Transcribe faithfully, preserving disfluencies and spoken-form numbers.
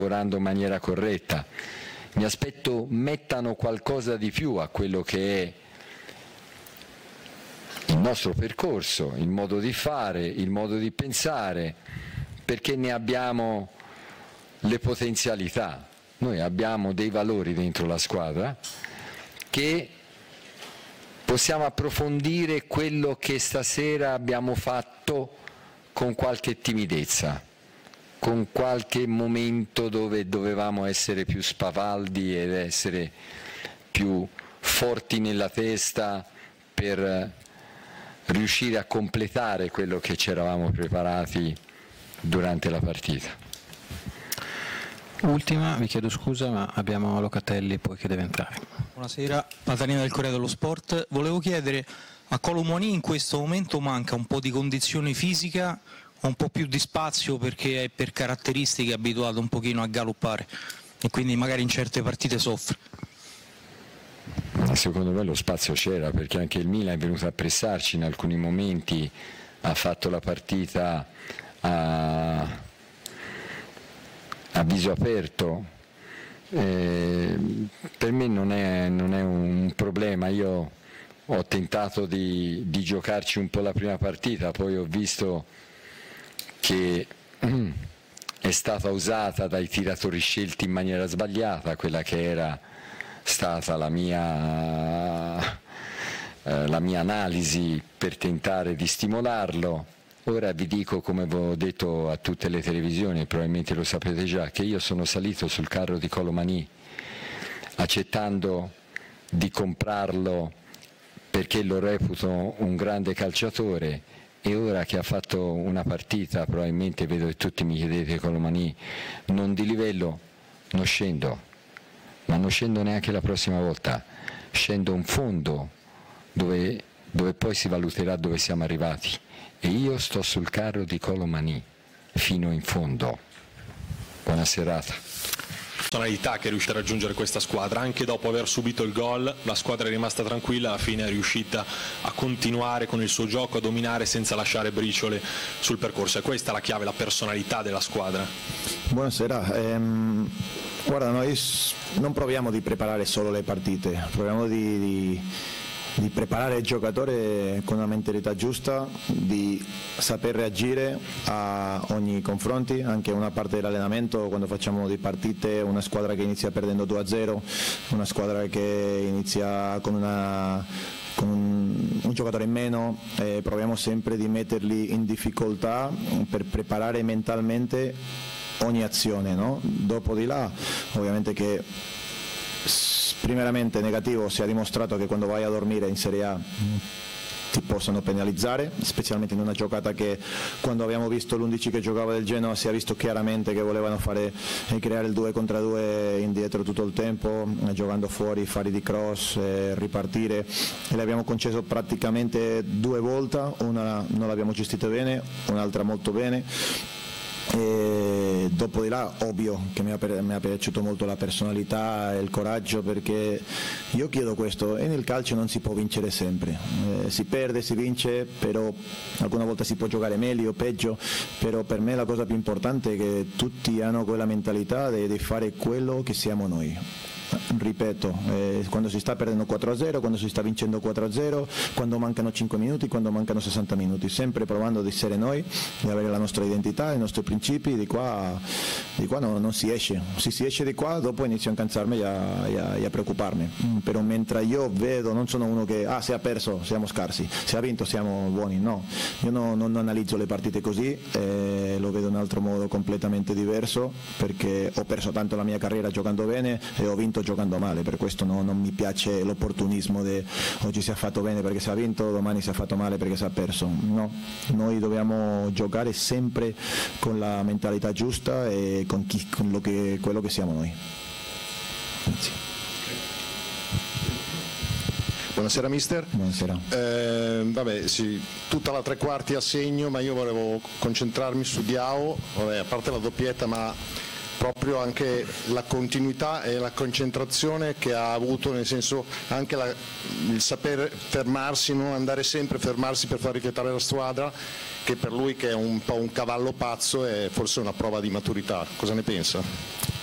lavorando in maniera corretta. Mi aspetto mettano qualcosa di più a quello che è il nostro percorso, il modo di fare, il modo di pensare, perché ne abbiamo le potenzialità. Noi abbiamo dei valori dentro la squadra che possiamo approfondire quello che stasera abbiamo fatto con qualche timidezza, con qualche momento dove dovevamo essere più spavaldi ed essere più forti nella testa per riuscire a completare quello che ci eravamo preparati durante la partita. Ultima, vi chiedo scusa, ma abbiamo Locatelli poi che deve entrare. Buonasera, Patanina del Corriere dello Sport. Volevo chiedere a Kolo Muani, in questo momento manca un po' di condizione fisica, un po' più di spazio perché è per caratteristiche abituato un pochino a galoppare e quindi magari in certe partite soffre. Secondo me lo spazio c'era, perché anche il Milan è venuto a pressarci in alcuni momenti, ha fatto la partita a, a viso aperto. Eh, per me non è, non è un problema. Io ho tentato di, di giocarci un po' la prima partita, poi ho visto che è stata usata dai tiratori scelti in maniera sbagliata, quella che era stata la mia, eh, la mia analisi per tentare di stimolarlo. Ora vi dico, come avevo detto a tutte le televisioni, probabilmente lo sapete già, che io sono salito sul carro di Kolo Muani accettando di comprarlo perché lo reputo un grande calciatore, e ora che ha fatto una partita, probabilmente vedo che tutti mi chiedete Kolo Muani non di livello, non scendo, ma non scendo neanche la prossima volta, scendo un fondo dove, dove poi si valuterà dove siamo arrivati, e io sto sul carro di Kolo Muani fino in fondo. Buona serata. Personalità che è riuscita a raggiungere questa squadra, anche dopo aver subito il gol la squadra è rimasta tranquilla, alla fine è riuscita a continuare con il suo gioco, a dominare senza lasciare briciole sul percorso. È questa la chiave, la personalità della squadra. Buonasera, ehm, guarda, noi non proviamo di preparare solo le partite, proviamo di, di, di preparare il giocatore con una mentalità giusta, di saper reagire a ogni confronto, anche una parte dell'allenamento, quando facciamo di partite, una squadra che inizia perdendo due a zero, una squadra che inizia con una con un, un giocatore in meno, eh, proviamo sempre di metterli in difficoltà per preparare mentalmente ogni azione, no? Dopo di là, ovviamente che primeramente negativo, si è dimostrato che quando vai a dormire in Serie A ti possono penalizzare, specialmente in una giocata che, quando abbiamo visto l'undici che giocava del Genoa, si è visto chiaramente che volevano fare e creare il due contro due indietro tutto il tempo, eh, giocando fuori, fari di cross, eh, ripartire, e le abbiamo concesso praticamente due volte, una non l'abbiamo gestita bene, un'altra molto bene. E dopo di là, ovvio che mi è, mi è piaciuto molto la personalità e il coraggio, perché io chiedo questo, e nel calcio non si può vincere sempre, eh, si perde, si vince, però alcune volte si può giocare meglio o peggio, però per me la cosa più importante è che tutti hanno quella mentalità di, di fare quello che siamo noi. Ripeto, eh, quando si sta perdendo quattro a zero, quando si sta vincendo quattro a zero, quando mancano cinque minuti, quando mancano sessanta minuti, sempre provando ad essere noi, di avere la nostra identità, i nostri principi. Di qua, di qua no, non si esce, se si esce di qua dopo inizio a cansarmi e a, e a, e a preoccuparmi, mm, però mentre io vedo, non sono uno che ah, se ha perso siamo scarsi, se ha vinto siamo buoni, no, io no, non analizzo le partite così, eh, lo vedo in un altro modo completamente diverso, perché ho perso tanto la mia carriera giocando bene e ho vinto giocando male, per questo no, non mi piace l'opportunismo di oggi si è fatto bene perché si è vinto, domani si è fatto male perché si è perso, no, noi dobbiamo giocare sempre con la mentalità giusta e con, chi, con lo che, quello che siamo noi. Grazie. Buonasera mister. Buonasera. Eh, vabbè, sì, tutta la tre quarti a segno, ma io volevo concentrarmi su Diao, vabbè, a parte la doppietta, ma proprio anche la continuità e la concentrazione che ha avuto, nel senso anche la, il saper fermarsi, non andare sempre a fermarsi per far rifiatare la squadra, che per lui, che è un po' un cavallo pazzo, è forse una prova di maturità. Cosa ne pensa?